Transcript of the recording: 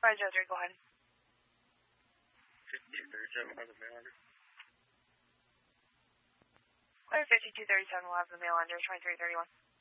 503, go ahead. 5237 will have the mail under. Clear 5237 will have the mail under 2331.